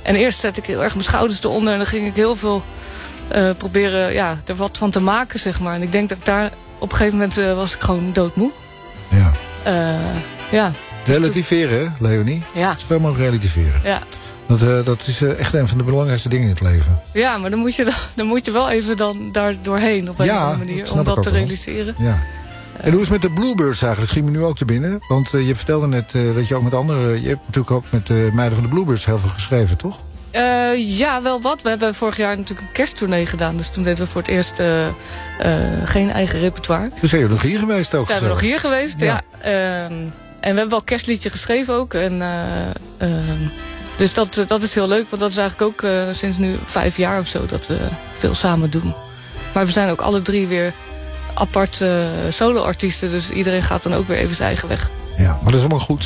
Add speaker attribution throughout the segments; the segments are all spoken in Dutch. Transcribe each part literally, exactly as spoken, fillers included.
Speaker 1: en eerst zette ik heel erg mijn schouders eronder en dan ging ik heel veel uh, proberen ja, er wat van te maken, zeg maar. En ik denk dat ik daar op een gegeven moment uh, was ik gewoon doodmoe.
Speaker 2: Ja.
Speaker 1: Uh, ja.
Speaker 2: Relativeren, hè, Leonie?
Speaker 1: Ja.
Speaker 2: Zoveel mogelijk relativeren.
Speaker 1: Ja.
Speaker 2: Dat, uh, dat is uh, echt een van de belangrijkste dingen in het leven.
Speaker 1: Ja, maar dan moet je, dan, dan moet je wel even dan daar doorheen op een
Speaker 2: ja,
Speaker 1: of andere manier. Om dat te
Speaker 2: wel.
Speaker 1: realiseren.
Speaker 2: Ja. En hoe is het met de Bluebirds eigenlijk? Schiet me nu ook te binnen. Want uh, je vertelde net uh, dat je ook met anderen... Je hebt natuurlijk ook met de uh, meiden van de Bluebirds heel veel geschreven, toch?
Speaker 1: Uh, ja, wel wat. We hebben vorig jaar natuurlijk een kersttournee gedaan. Dus toen deden we voor het eerst uh, uh, geen eigen repertoire.
Speaker 2: Dus zijn we nog hier geweest ook?
Speaker 1: Zijn we nog hier geweest, ja. ja. Uh, en we hebben wel kerstliedje geschreven ook. En, uh, uh, dus dat, dat is heel leuk. Want dat is eigenlijk ook uh, sinds nu vijf jaar of zo dat we veel samen doen. Maar we zijn ook alle drie weer apart uh, solo-artiesten. Dus iedereen gaat dan ook weer even zijn eigen weg.
Speaker 2: Ja, maar dat is allemaal goed.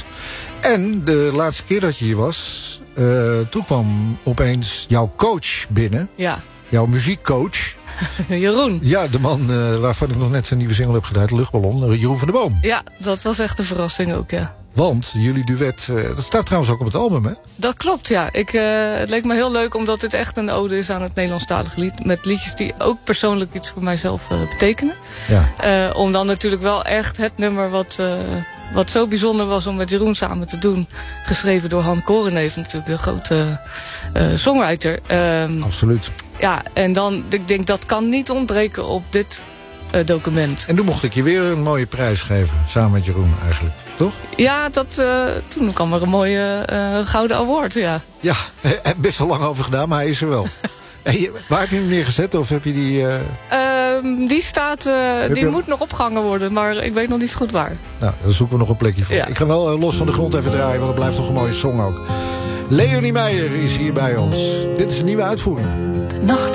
Speaker 2: En de laatste keer dat je hier was... Uh, toen kwam opeens jouw coach binnen.
Speaker 1: Ja.
Speaker 2: Jouw muziekcoach.
Speaker 1: Jeroen.
Speaker 2: Ja, de man uh, waarvan ik nog net zijn nieuwe single heb gedraaid. Luchtballon, uh, Jeroen van der Boom.
Speaker 1: Ja, dat was echt een verrassing ook, ja.
Speaker 2: Want jullie duet, uh, dat staat trouwens ook op het album, hè?
Speaker 1: Dat klopt, ja. Ik, uh, het leek me heel leuk omdat dit echt een ode is aan het Nederlandstalige lied. Met liedjes die ook persoonlijk iets voor mijzelf uh, betekenen.
Speaker 2: Ja.
Speaker 1: Uh, om dan natuurlijk wel echt het nummer wat... Uh, Wat zo bijzonder was om met Jeroen samen te doen. Geschreven door Han Koreneef, natuurlijk de grote uh, songwriter. Um,
Speaker 2: Absoluut.
Speaker 1: Ja, en dan, ik denk dat kan niet ontbreken op dit uh, document.
Speaker 2: En toen mocht ik je weer een mooie prijs geven. Samen met Jeroen eigenlijk, toch?
Speaker 1: Ja, dat, uh, toen kwam er een mooie uh, gouden award, ja.
Speaker 2: Ja, ik heb best wel lang over gedaan, maar hij is er wel. Hey, waar heb je hem neergezet of heb je die... Uh...
Speaker 1: Uh, die staat, uh, die
Speaker 2: je...
Speaker 1: moet nog opgehangen worden, maar ik weet nog niet goed waar.
Speaker 2: Nou, dan zoeken we nog een plekje voor. Ja. Ik ga wel uh, los van de grond even draaien, want het blijft toch een mooie song ook. Leonie Meijer is hier bij ons. Dit is een nieuwe uitvoering.
Speaker 1: De nacht